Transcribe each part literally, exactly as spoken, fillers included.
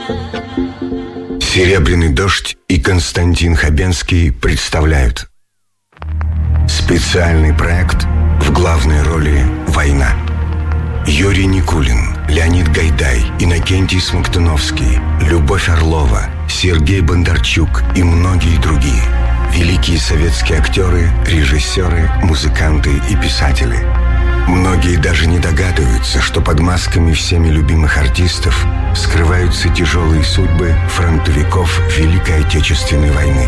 Серебряный дождь и Константин Хабенский представляют специальный проект в главной роли «Война». Юрий Никулин, Леонид Гайдай, Иннокентий Смоктуновский, Любовь Орлова, Сергей Бондарчук и многие другие. Великие советские актеры, режиссеры, музыканты и писатели. Многие даже не догадываются, что под масками всеми любимых артистов скрываются тяжелые судьбы фронтовиков Великой Отечественной войны.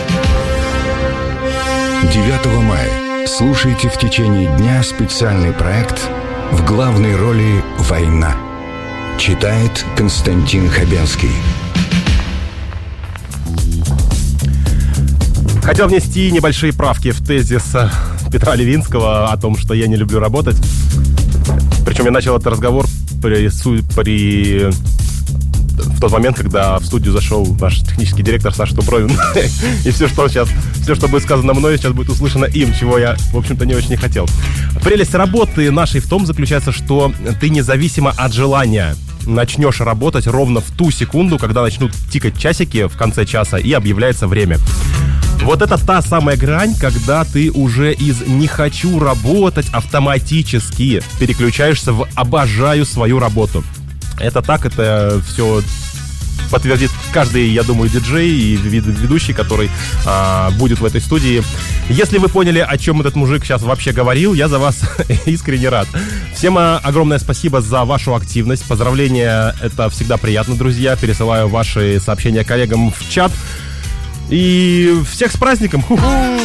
девятого мая слушайте в течение дня специальный проект в главной роли «Война». Читает Константин Хабенский. Хотел внести небольшие правки в тезис Петра Левинского о том, что я не люблю работать. Причем я начал этот разговор при, при... в тот момент, когда в студию зашел наш технический директор Саша Дубровин. И все, что сейчас, все, что будет сказано мной, сейчас будет услышано им, чего я, в общем-то, не очень не хотел. Прелесть работы нашей в том заключается, что ты независимо от желания начнешь работать ровно в ту секунду, когда начнут тикать часики в конце часа и объявляется время. Вот это та самая грань, когда ты уже из «не хочу работать» автоматически переключаешься в «обожаю свою работу». Это так, это все подтвердит каждый, я думаю, диджей и ведущий, который а, будет в этой студии. Если вы поняли, о чем этот мужик сейчас вообще говорил, я за вас искренне рад. Всем огромное спасибо за вашу активность. Поздравления, это всегда приятно, друзья. Пересылаю ваши сообщения коллегам в чат. И всех с праздником! Ху-ху!